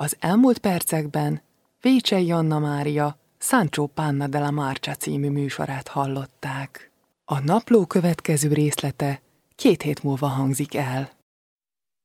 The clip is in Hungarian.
Az elmúlt percekben Vécsey Anna Mária Sancho Panna della Marcia című műsorát hallották. A napló következő részlete 2 hét múlva hangzik el.